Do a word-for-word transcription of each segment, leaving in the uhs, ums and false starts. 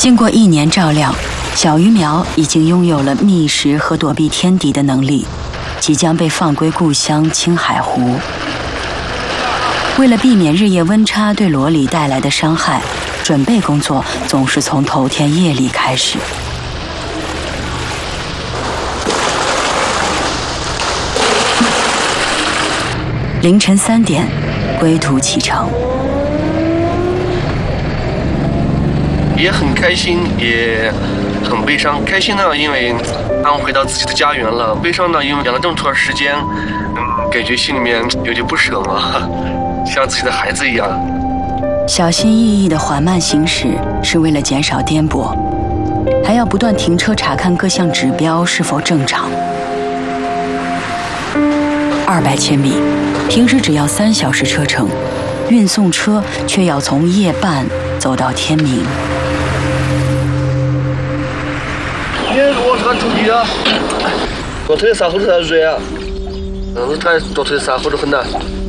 经过一年照料，小鱼苗已经拥有了觅食和躲避天敌的能力，即将被放归故乡青海湖。为了避免日夜温差对罗里带来的伤害，准备工作总是从头天夜里开始。凌晨三点，归途启程。 也很开心，也很悲伤。开心呢，因为安回到自己的家园了；悲伤呢，因为养了这么长时间，嗯，感觉心里面有点不舍嘛，像自己的孩子一样。 小心翼翼的缓慢行驶，是为了减少颠簸，还要不断停车查看各项指标是否正常。二百千米，平时只要三小时车程，运送车却要从夜半走到天明。 你我是很注意啊，左腿刹后头才热啊，嗯，他左腿刹后头很难。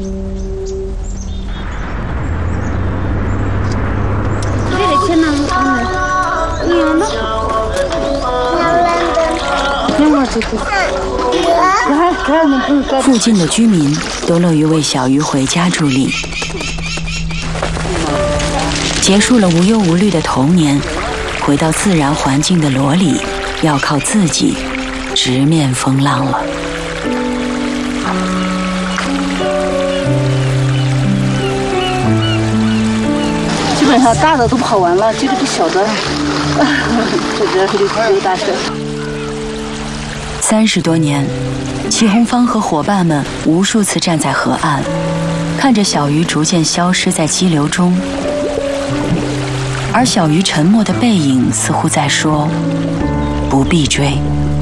附近的居民都乐于为小鱼回家助力。结束了无忧无虑的童年，回到自然环境的罗里，要靠自己直面风浪了。 基本上大的都跑完了，就这个小的，这边是溜达车。 三十多年，齐红芳和伙伴们无数次站在河岸，看着小鱼逐渐消失在激流中，而小鱼沉默的背影似乎在说：不必追。